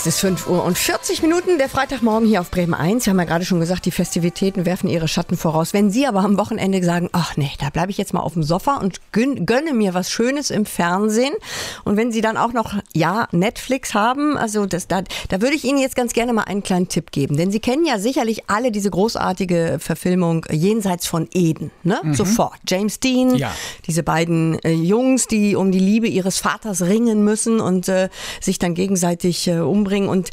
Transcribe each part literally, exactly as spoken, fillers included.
Es ist fünf Uhr und vierzig Minuten, der Freitagmorgen hier auf Bremen eins. Wir haben ja gerade schon gesagt, die Festivitäten werfen ihre Schatten voraus. Wenn Sie aber am Wochenende sagen, ach nee, da bleibe ich jetzt mal auf dem Sofa und gönne mir was Schönes im Fernsehen. Und wenn Sie dann auch noch, ja, Netflix haben, also das, da, da würde ich Ihnen jetzt ganz gerne mal einen kleinen Tipp geben. Denn Sie kennen ja sicherlich alle diese großartige Verfilmung Jenseits von Eden, ne? Mhm. Sofort. James Dean, ja. Diese beiden äh, Jungs, die um die Liebe ihres Vaters ringen müssen und äh, sich dann gegenseitig äh, umbringen. Und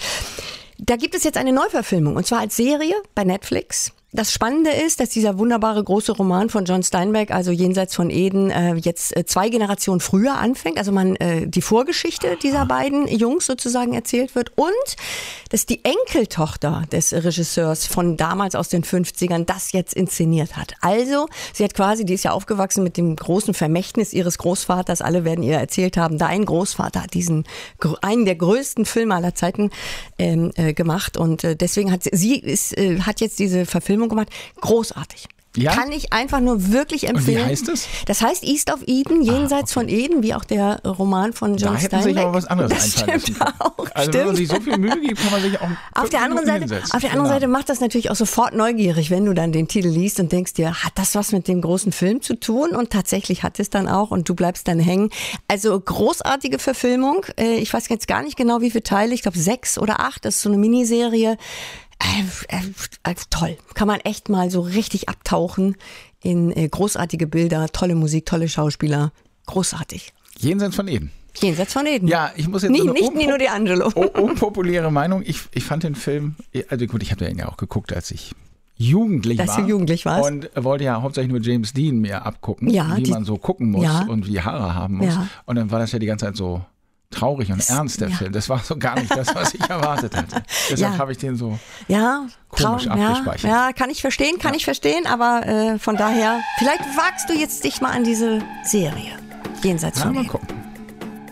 da gibt es jetzt eine Neuverfilmung, und zwar als Serie bei Netflix. Das Spannende ist, dass dieser wunderbare große Roman von John Steinbeck, also Jenseits von Eden, äh, jetzt äh, zwei Generationen früher anfängt. Also man äh, die Vorgeschichte dieser beiden Jungs sozusagen erzählt wird und dass die Enkeltochter des Regisseurs von damals aus den fünfzigern das jetzt inszeniert hat. Also sie hat quasi, die ist ja aufgewachsen mit dem großen Vermächtnis ihres Großvaters. Alle werden ihr erzählt haben, dein Großvater hat diesen einen der größten Filme aller Zeiten ähm, äh, gemacht und äh, deswegen hat sie, sie ist, äh, hat jetzt diese Verfilmung gemacht. Großartig. Ja? Kann ich einfach nur wirklich empfehlen. Und wie heißt es? Das heißt East of Eden, Jenseits ah, okay. von Eden, wie auch der Roman von John Steinbeck. Da hätten sich aber was anderes das einfallen stimmt lassen. Auch, also stimmt. wenn man sich so viel Mühe gibt, kann man sich auch auf der anderen Seite, hinsetzen. Auf der anderen genau. Seite macht das natürlich auch sofort neugierig, wenn du dann den Titel liest und denkst dir, hat das was mit dem großen Film zu tun? Und tatsächlich hat es dann auch und du bleibst dann hängen. Also großartige Verfilmung. Ich weiß jetzt gar nicht genau, wie viele Teile. Ich glaube sechs oder acht. Das ist so eine Miniserie. Äh, äh, äh, toll. Kann man echt mal so richtig abtauchen in äh, großartige Bilder, tolle Musik, tolle Schauspieler. Großartig. Jenseits von Eden. Jenseits von Eden. Ja, ich muss jetzt nicht, so eine nicht unpo- Nino D'Angelo. unpopuläre Meinung. Ich, ich fand den Film, also gut, ich habe den ja auch geguckt, als ich jugendlich Dass war. du jugendlich warst. Und wollte ja hauptsächlich nur James Dean mir abgucken, ja, wie die, man so gucken muss ja. und wie Haare haben muss. Ja. Und dann war das ja die ganze Zeit so traurig und ernst, der ja. Film. Das war so gar nicht das, was ich erwartet hatte. Deshalb ja. habe ich den so ja, komisch Traum, abgespeichert. Ja, ja, kann ich verstehen, kann ja. ich verstehen, aber äh, von daher, vielleicht wagst du jetzt dich mal an diese Serie. Jenseits ja, von mal Eden. gucken.